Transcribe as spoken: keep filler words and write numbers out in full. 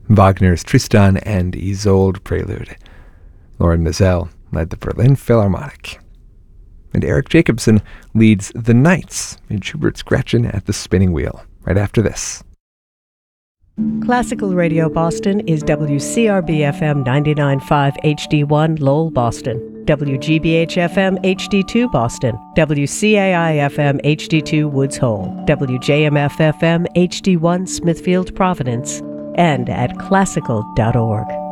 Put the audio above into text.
Wagner's Tristan and Isolde Prelude. Lauren Mizell led the Berlin Philharmonic. And Eric Jacobson leads the Knights in Schubert's Gretchen at the Spinning Wheel, right after this. Classical Radio Boston is W C R B F M ninety-nine point five H D one Lowell, Boston, W G B H F M H D two Boston, W C A I F M H D two Woods Hole, W J M F F M H D one Smithfield, Providence, and at classical dot org.